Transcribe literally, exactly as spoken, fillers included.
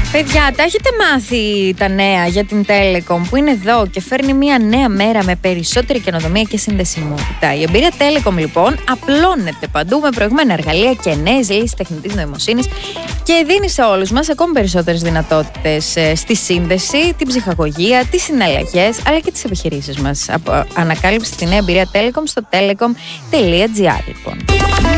Παιδιά, τα έχετε μάθει τα νέα για την Telecom που είναι εδώ και φέρνει μια νέα μέρα με περισσότερη καινοτομία και συνδεσιμότητα. Η εμπειρία Telecom λοιπόν απλώνεται παντού με προηγμένα εργαλεία και νέες λύσεις τεχνητής νοημοσύνης και δίνει σε όλους μας ακόμη περισσότερες δυνατότητες στη σύνδεση, την ψυχαγωγία, τις συναλλαγές αλλά και τις επιχειρήσεις μας. Ανακάλυψε τη νέα εμπειρία Telecom στο telecom τελεία gr λοιπόν.